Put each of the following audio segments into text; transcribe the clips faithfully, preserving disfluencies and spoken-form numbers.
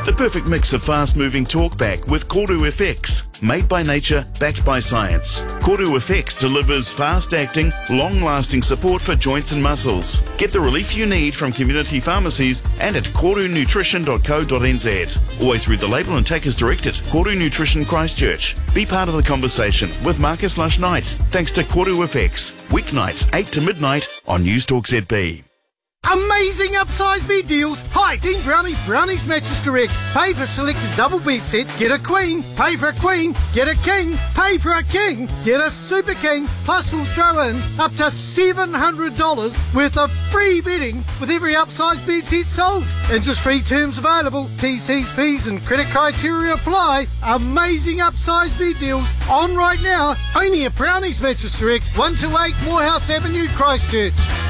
The perfect mix of fast-moving talkback with Koru F X. Made by nature, backed by science. Koru F X delivers fast-acting, long-lasting support for joints and muscles. Get the relief you need from community pharmacies and at koru nutrition dot co dot n z. Always read the label and take as directed. Koru Nutrition Christchurch. Be part of the conversation with Marcus Lush Nights, thanks to Koru F X. Weeknights, eight to midnight on Newstalk Z B. Amazing upsize bed deals. Hi, Team Brownie, Brownie's Mattress Direct. Pay for selected double bed set, get a queen. Pay for a queen, get a king. Pay for a king, get a super king. Plus we'll throw in up to seven hundred dollars worth of free bedding with every upsize bed set sold. Interest-free terms available. T Cs, fees and credit criteria apply. Amazing upsize bed deals on right now. Only at Brownie's Mattress Direct, one two eight Morehouse Avenue, Christchurch.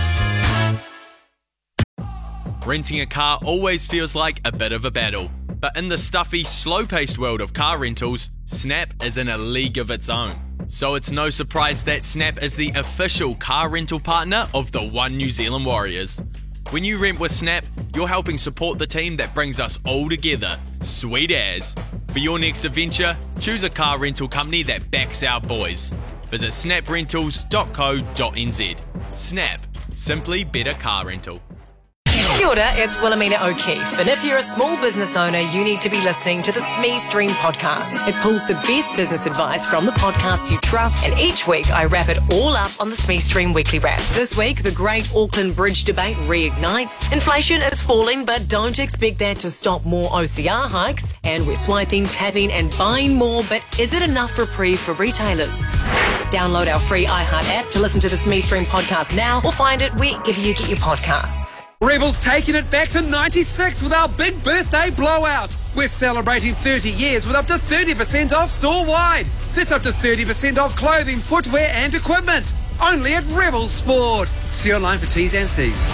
Renting a car always feels like a bit of a battle, but in the stuffy, slow-paced world of car rentals, Snap is in a league of its own. So it's no surprise that Snap is the official car rental partner of the One New Zealand Warriors. When you rent with Snap, you're helping support the team that brings us all together. Sweet as. For your next adventure, choose a car rental company that backs our boys. Visit snap rentals dot co dot n z. Snap. Simply better car rental. Kia ora, it's Wilhelmina O'Keefe, and if you're a small business owner, you need to be listening to the S M E Stream podcast. It pulls the best business advice from the podcasts you trust, and each week I wrap it all up on the S M E Stream weekly wrap. This week, the Great Auckland Bridge debate reignites. Inflation is falling, but don't expect that to stop more O C R hikes. And we're swiping, tapping and buying more, but is it enough reprieve for retailers? Download our free iHeart app to listen to the S M E Stream podcast now, or find it wherever you get your podcasts. Rebel's taking it back to ninety-six with our big birthday blowout. We're celebrating thirty years with up to thirty percent off store-wide. That's up to thirty percent off clothing, footwear and equipment. Only at Rebel Sport. See online for T's and C's.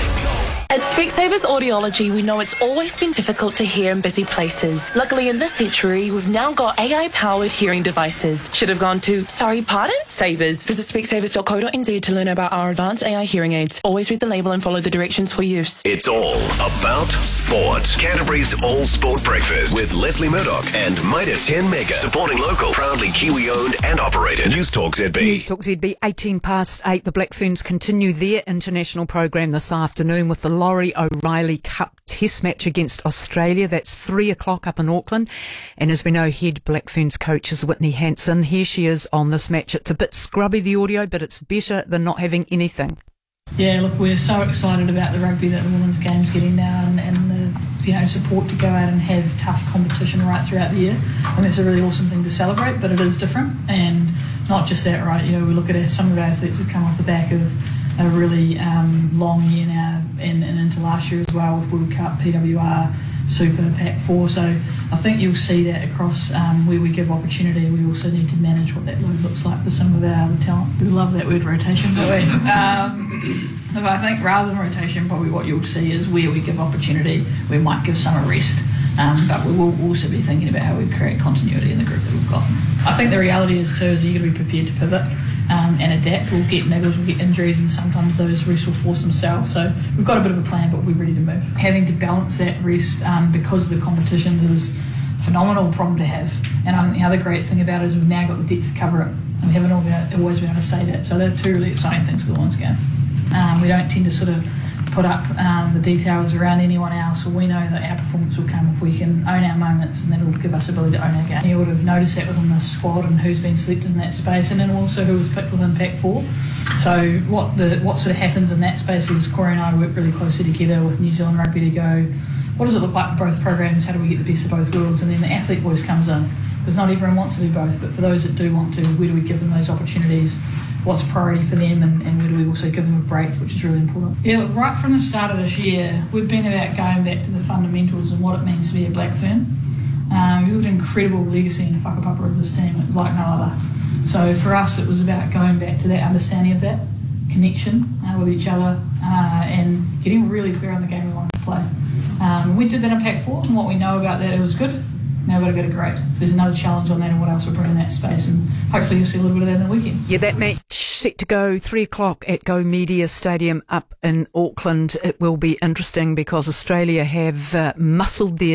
At Specsavers Audiology, we know it's always been difficult to hear in busy places. Luckily, in this century, we've now got A I-powered hearing devices. Should have gone to, sorry, pardon? Savers. Visit specsavers dot co dot n z to learn about our advanced A I hearing aids. Always read the label and follow the directions for use. It's all about sport. Canterbury's All Sport Breakfast with Leslie Murdoch and Mitre ten Mega. Supporting local, proudly Kiwi-owned and operated. Newstalk Z B. Newstalk Z B, eighteen past eight. The Black Ferns continue their international program this afternoon with the Laurie O'Reilly Cup Test match against Australia. That's three o'clock up in Auckland. And as we know, head Black Ferns coach is Whitney Hanson. Here she is on this match. It's a bit scrubby, the audio, but it's better than not having anything. Yeah, look, we're so excited about the rugby that the women's game's getting now, and, and the you know support to go out and have tough competition right throughout the year. I think it's a really awesome thing to celebrate, but it is different. And not just that, right? You know, we look at some of our athletes that come off the back of a really um, long year now, and, and into last year as well with World Cup, P W R, Super, Pac four. So I think you'll see that across um, where we give opportunity. We also need to manage what that load looks like for some of our other talent. We love that word rotation, don't we? um, look, I think rather than rotation, probably what you'll see is where we give opportunity, we might give some a rest. Um, but we will also be thinking about how we create continuity in the group that we've got. I think the reality is too is you've got to be prepared to pivot um, and adapt. We'll get niggles, we'll get injuries, and sometimes those rests will force themselves. So we've got a bit of a plan, but we're ready to move. Having to balance that rest um, because of the competition is a phenomenal problem to have. And I think the other great thing about it is we've now got the depth to cover it. And we haven't always been able to say that. So they're two really exciting things for the women's game. Um, we don't tend to sort of put up um, the details around anyone else, or we know that our performance will come if we can own our moments, and that will give us the ability to own our game. You would have noticed that within the squad and who's been selected in that space, and then also who was picked within Pac four. So what the what sort of happens in that space is Corey and I work really closely together with New Zealand Rugby to go, what does it look like for both programs, how do we get the best of both worlds, and then the athlete voice comes in, because not everyone wants to do both, but for those that do want to, where do we give them those opportunities? What's a priority for them, and, and where do we also give them a break, which is really important. Yeah, look, right from the start of this year, we've been about going back to the fundamentals and what it means to be a Black Fern. Um, we built an incredible legacy in the whakapapa of this team, like no other. So for us, it was about going back to that understanding of that connection uh, with each other uh, and getting really clear on the game we wanted to play. Um, we did that in Pac four, and what we know about that, it was good. Now we've got to go to great. So there's another challenge on that and what else we're bringing in that space, and hopefully you'll see a little bit of that in the weekend. Yeah, that match set to go three o'clock at Go Media Stadium up in Auckland. It will be interesting because Australia have uh, muscled their